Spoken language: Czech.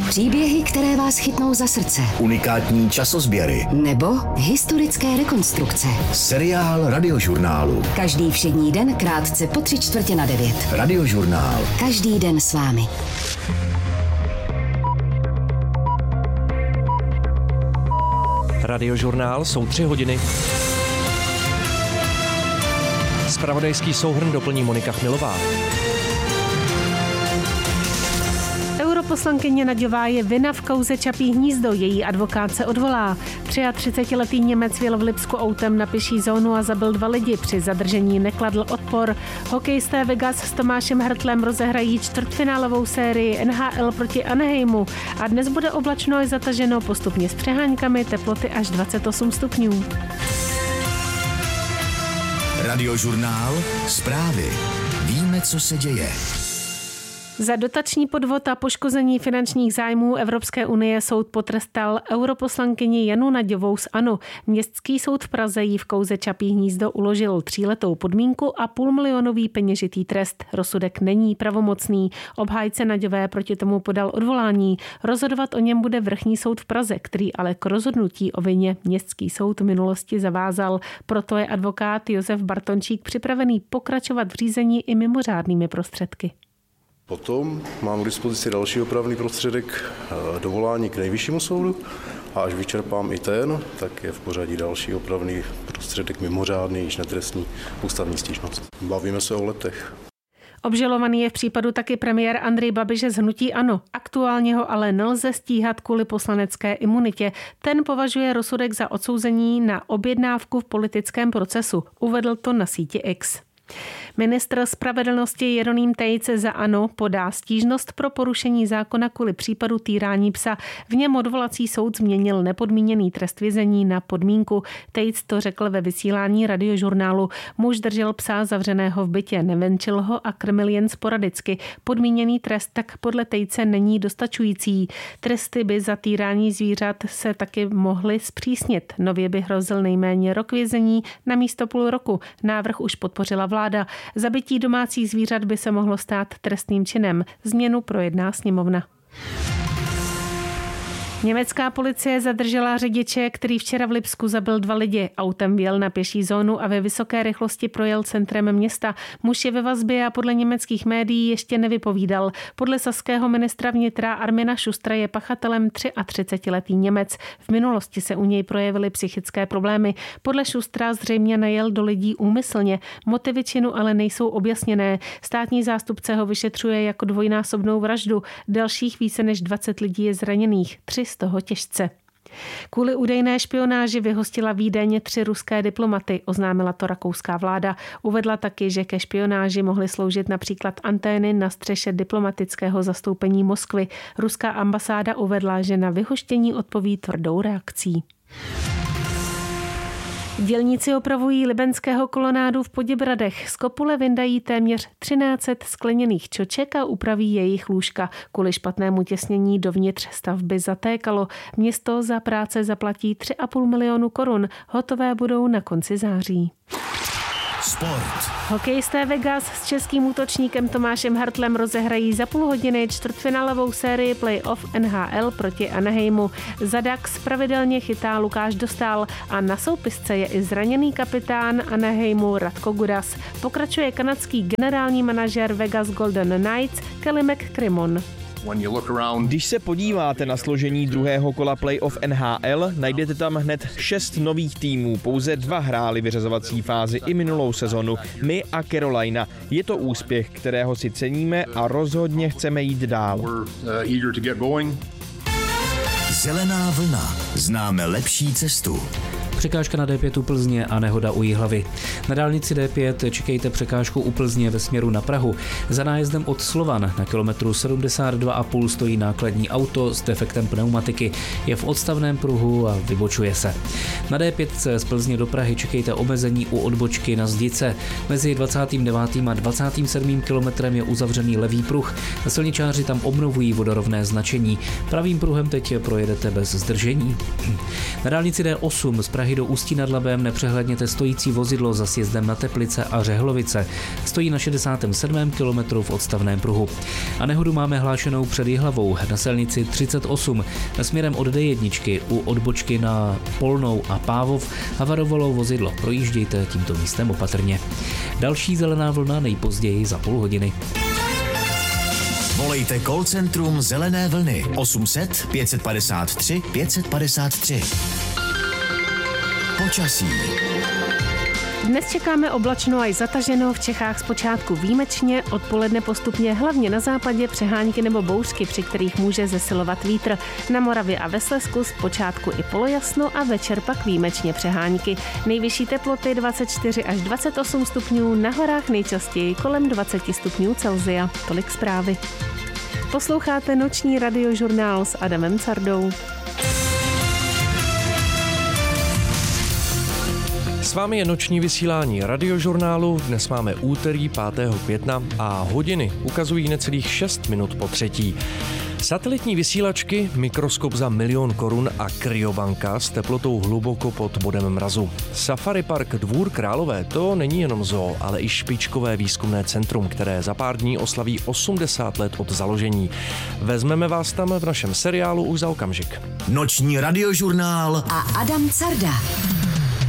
Příběhy, které vás chytnou za srdce. Unikátní časozběry. Nebo historické rekonstrukce. Seriál Radiožurnálu. Každý všední den krátce po 8:45. Radiožurnál. Každý den s vámi. Radiožurnál jsou 3 hodiny. Zpravodajský souhrn doplní Monika Chmilová. Europoslankyně Nagyová je vina v kauze Čapí hnízdo, její advokát se odvolá. 33letý Němec vjel v Lipsku autem na pěší zónu a zabil 2 lidi. Při zadržení nekladl odpor. Hokejisté Vegas s Tomášem Hertlem rozehrají čtvrtfinálovou sérii NHL proti Anaheimu a dnes bude oblačno i zataženo, postupně s přeháňkami, teploty až 28 stupňů. Radiožurnál. Zprávy. Víme, co se děje. Za dotační podvod a poškození finančních zájmů Evropské unie soud potrestal europoslankyni Janu Nagyovou z ANO. Městský soud v Praze jí v kauze Čapí hnízdo uložil 3letou podmínku a půlmilionový peněžitý trest. Rozsudek není pravomocný. Obhájce Nagyové proti tomu podal odvolání. Rozhodovat o něm bude vrchní soud v Praze, který ale k rozhodnutí o vině městský soud v minulosti zavázal. Proto je advokát Josef Bartončík připravený pokračovat v řízení i mimořádnými prostředky. Potom mám k dispozici další opravný prostředek dovolání k nejvyššímu soudu a až vyčerpám i ten, tak je v pořadí další opravný prostředek mimořádný, již netrestní ústavní stížnost. Bavíme se o letech. Obžalovaný je v případu taky premiér Andrej Babiš z hnutí ANO. Aktuálně ho ale nelze stíhat kvůli poslanecké imunitě. Ten považuje rozsudek za odsouzení na objednávku v politickém procesu. Uvedl to na síti X. Ministr spravedlnosti Jeroným Tejc za ANO podá stížnost pro porušení zákona kvůli případu týrání psa. V něm odvolací soud změnil nepodmíněný trest vězení na podmínku. Tejc to řekl ve vysílání Radiožurnálu. Muž držel psa zavřeného v bytě, nevenčil ho a krmil jen sporadicky. Podmíněný trest tak podle Tejce není dostačující. Tresty by za týrání zvířat se taky mohly zpřísnit. Nově by hrozil nejméně rok vězení namísto půl roku. Návrh už podpořila vláda. Zabití domácích zvířat by se mohlo stát trestným činem. Změnu projedná sněmovna. Německá policie zadržela řidiče, který včera v Lipsku zabil 2 lidi. Autem vjel na pěší zónu a ve vysoké rychlosti projel centrem města. Muž je ve vazbě a podle německých médií ještě nevypovídal. Podle saského ministra vnitra Armina Šustra je pachatelem 33letý Němec. V minulosti se u něj projevily psychické problémy. Podle Šustra zřejmě najel do lidí úmyslně. Motivy činu ale nejsou objasněné. Státní zástupce ho vyšetřuje jako dvojnásobnou vraždu. Dalších více než 20 lidí je zraněných. 3 z toho těžce. Kvůli údajné špionáži vyhostila Vídeň 3 ruské diplomaty, oznámila to rakouská vláda. Uvedla taky, že ke špionáži mohly sloužit například antény na střeše diplomatického zastoupení Moskvy. Ruská ambasáda uvedla, že na vyhoštění odpoví tvrdou reakcí. Dělníci opravují libenského kolonádu v Poděbradech. Z kopule vyndají téměř 1300 skleněných čoček a upraví jejich lůžka. Kvůli špatnému těsnění dovnitř stavby zatékalo. Město za práce zaplatí 3,5 milionu korun. Hotové budou na konci září. Sport. Hokejisté Vegas s českým útočníkem Tomášem Hertlem rozehrají za půl hodiny čtvrtfinálovou sérii playoff NHL proti Anaheimu. Za Dax pravidelně chytá Lukáš Dostál a na soupisce je i zraněný kapitán Anaheimu Radko Gudas. Pokračuje kanadský generální manažer Vegas Golden Knights Kelly McCrimmon. Když se podíváte na složení druhého kola playoff NHL, najdete tam hned 6 nových týmů. Pouze 2 hráli vyřazovací fázi i minulou sezonu. My a Carolina. Je to úspěch, kterého si ceníme a rozhodně chceme jít dál. Zelená vlna. Známe lepší cestu. Překážka na D5 u Plzně a nehoda u Jihlavy. Na dálnici D5 čekejte překážku u Plzně ve směru na Prahu. Za nájezdem od Slovan na kilometru 72,5 stojí nákladní auto s defektem pneumatiky. Je v odstavném pruhu a vybočuje se. Na D5 z Plzně do Prahy čekejte omezení u odbočky na Zdice. Mezi 29. a 27. kilometrem je uzavřený levý pruh. Silničáři tam obnovují vodorovné značení. Pravým pruhem teď projedete bez zdržení. Na dálnici D8 z Prahy Prahy do Ústí nad Labem nepřehledněte stojící vozidlo za sjezdem na Teplice a Řehlovice. Stojí na 67. kilometru v odstavném pruhu. A nehodu máme hlášenou před Jihlavou na silnici 38 směrem od D1 u odbočky na Polnou a Pávov havarovalo vozidlo. Projíždějte tímto místem opatrně. Další zelená vlna nejpozději za půl hodiny. Volejte call centrum Zelené vlny 800 553 553. Počasí. Dnes čekáme oblačno až zataženo, v Čechách zpočátku výjimečně, odpoledne postupně hlavně na západě přehánky nebo bouřky, při kterých může zesilovat vítr. Na Moravě a ve Slezsku zpočátku i polojasno a večer pak výjimečně přehánky. Nejvyšší teploty 24 až 28 stupňů, na horách nejčastěji kolem 20 stupňů Celsia. Tolik zprávy. Posloucháte noční radiožurnál s Adamem Cardou. S vámi je noční vysílání radiožurnálu. Dnes máme úterý 5. května a hodiny ukazují necelých 6 minut po 3. Satelitní vysílačky, mikroskop za 1 000 000 korun a kryobanka s teplotou hluboko pod bodem mrazu. Safari Park Dvůr Králové to není jenom zoo, ale i špičkové výzkumné centrum, které za pár dní oslaví 80 let od založení. Vezmeme vás tam v našem seriálu už za okamžik. Noční radiožurnál A Adam Carda.